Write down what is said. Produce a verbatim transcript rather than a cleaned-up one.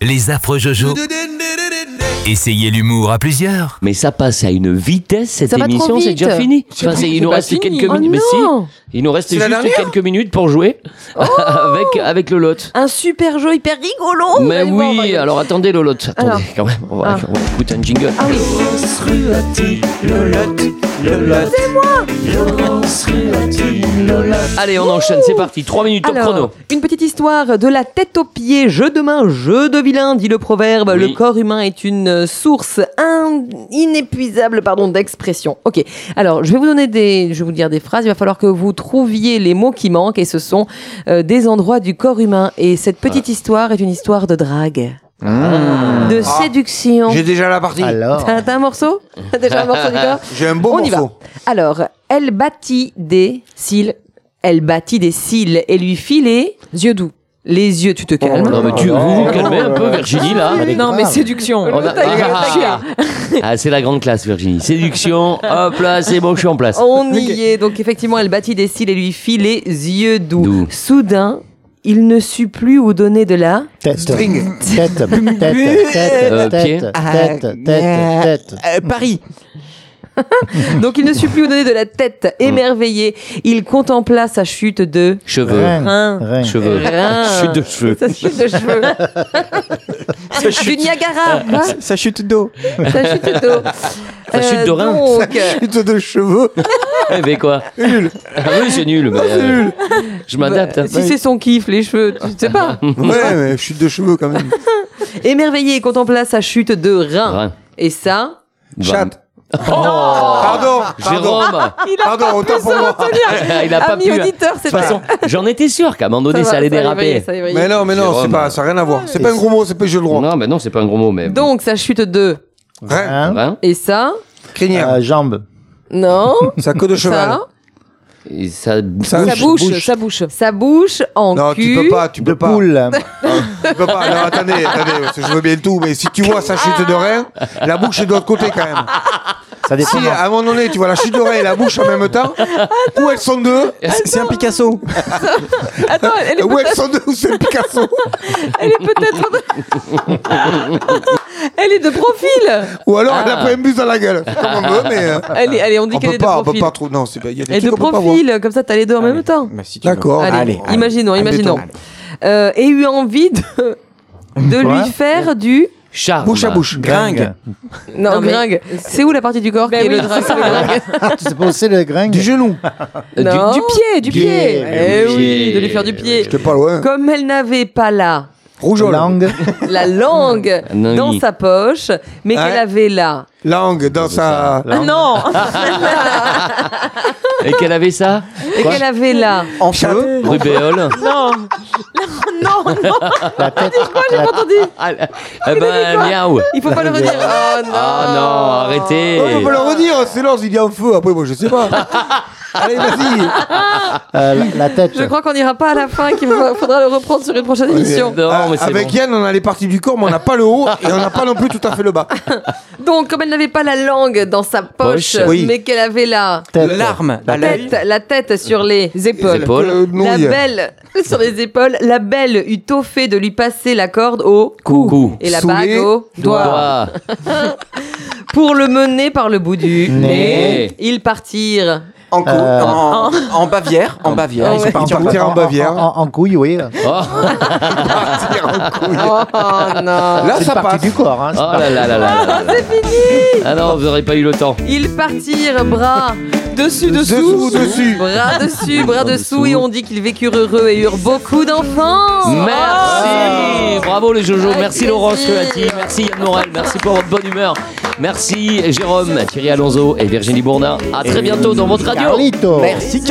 les affreux Jojo. Essayez l'humour à plusieurs. Mais ça passe à une vitesse, cette Ça va trop émission, c'est vite. déjà fini. C'est Enfin, c'est- il c'est nous pas reste fini. quelques Oh minutes. Mais si, non. il nous reste C'est la juste dernière quelques minutes pour jouer avec, avec le lot. Un super jeu hyper rigolo. vous Mais allez voir, on va oui, y aller. alors attendez, Lolotte. Attendez, Alors. quand même. On va, Ah. on va écouter un jingle. Ah oui. Allez, on enchaîne, c'est parti. trois minutes, top Alors, chrono. une petite histoire de la tête aux pieds, jeu de main, jeu de vilain, dit le proverbe. Oui. Le corps humain est une source in- inépuisable pardon, d'expression. Ok, alors je vais vous donner des, je vais vous dire des phrases. Il va falloir que vous trouviez les mots qui manquent et ce sont euh, des endroits du corps humain. Et cette petite histoire est une histoire de drague, de séduction. J'ai déjà la partie. Alors, T'as t'as un morceau T'as déjà un morceau du corps J'ai un bon On y va. morceau. Alors, elle bâtit des cils. Elle bâtit des cils et lui fit les yeux doux. Les yeux, tu te calmes. Non, mais tu, vous vous calmez un peu, Virginie, là. Elle est Non, mais grave. séduction. On a- Ah, ah, c'est la grande classe, Virginie. Séduction, hop là, c'est bon, je suis en place. On y est. Donc, effectivement, elle bâtit des cils et lui fit les yeux doux. Doux. Soudain, il ne sut plus où donner de la... tête, String. tête, tête, tête, Euh, tête, pied. tête, tête, tête, tête. Euh, Paris. Donc, il ne sut plus où donner de la tête. Émerveillé, il contempla sa chute de... Cheveux. Rein, Rein. rein. Cheveux. Rein. Chute de cheveux. Sa chute de cheveux. Du Niagara. Quoi Sa chute d'eau. Sa chute d'eau. Sa chute de rein. Donc, Chute de cheveux. Eh ben quoi Nul. Ah oui, c'est nul. Mais, euh, je m'adapte. hein. si c'est son kiff, les cheveux, tu sais pas. Ouais, mais chute de cheveux quand même. Émerveillé, il contempla sa chute de rein. Rein. Et ça... Chatte. Oh Pardon. Pardon. Jérôme Pardon, autant pour moi. Il a pas Ami pu. auditeur, De c'est toute façon, j'en étais sûr qu'à un moment donné, ça, allait déraper. Mais non, mais non, Jérôme. c'est pas, ça n'a rien à voir. C'est pas un gros mot, c'est pas jeu de droit. Non, mais non, c'est pas un gros mot, mais. Donc, sa chute de... Rein. Hein? Rein. Et ça... Crinière. Euh, Jambe. Non. Sa queue de cheval. Ça... Et ça. Ça- Sa Bouche, bouche, bouche. sa bouche. Sa bouche en Non, cul. tu peux pas, tu De peux pas. poule. Tu peux pas. Non, attendez, attendez, parce que je veux bien tout, mais si tu vois sa chute de rein, la bouche est de l'autre côté quand même. Ça dépend. Si à un moment donné, tu vois la chute de rein et la bouche en même temps, où elles sont deux, c'est un Picasso. Attends, elle est Où elles peut-être... sont deux, ou c'est un Picasso. Elle est peut-être... elle est de profil. Ou alors elle a pris un bus dans la gueule. C'est comme on veut, mais euh, Elle est, allez, on dit on qu'elle peut est de pas, on peut profil. pas trop. Non, c'est pas. Il y a des Elle est de trucs qu'on peut pas voir. profil, comme ça t'as les deux en même temps. D'accord. Allez, allez. imaginons, Un imaginons. béton. Euh, et eut envie de, de Quoi lui faire du... Charme. Bouche à bouche. Gringue. Non, Non, mais- gringue. C'est où la partie du corps qui est le gringue, c'est le gringue Tu sais pas où c'est le gringue? Du genou. Euh, Non. Du pied, du Pied. pied. Eh oui, oui, pied. de lui faire du pied. J'étais pas loin. Comme elle n'avait pas la, Rougeole. Langue. la langue Non, dans oui. sa poche, mais Hein qu'elle avait là. Langue dans sa. Ah non Et qu'elle avait ça Et qu'elle avait là. En feu. Rubéole. Non Non, non La tête. J'ai pas entendu Ah, eh ben, miaou. Il faut pas le redire. Oh non Ah non, arrêtez. Oh, on va le redire, c'est l'or, il y a un feu. Après, moi, je sais pas. Allez, vas-y. Euh, la, la tête. Je crois qu'on n'ira pas à la fin, qu'il fa- faudra le reprendre sur une prochaine émission. Non, Ah, mais c'est avec bon. Yann, on a les parties du corps, mais on n'a pas le haut et on n'a pas non plus tout à fait le bas. Donc, comme elle n'avait pas la langue dans sa poche, Poche, oui. mais qu'elle avait la Tête. L'arme à la l'œil. tête, la tête sur les épaules. épaules. Euh, La nouilles. belle sur les épaules, la belle eut tôt fait de lui passer la corde au cou, Cou. et la Sous bague les au doigt Doigt. pour le mener par le bout du Nez. nez. Ils partirent. En, cou- Euh, en, en Bavière. En Bavière. Ah Ils sont ouais. partis en Partir en Bavière. En, en- en couille, oui. Oh, Partir en couille. Oh non. Là, C'est ça partie passe. du corps. Hein. oh là là là là là. C'est fini. Ah non, vous n'aurez pas eu le temps. Ils partirent bras dessus Dessous, dessous, dessus. bras dessus, bras dessous, et on dit qu'ils vécurent heureux et eurent beaucoup d'enfants. Merci. Bravo les Jojo. Avec Merci Laurence plaisir. Coati. Merci Yann Morel. Merci pour votre bonne humeur. Merci Jérôme, Thierry Alonso et Virginie Bourdin. À très bientôt dans votre radio. Carlito. Merci,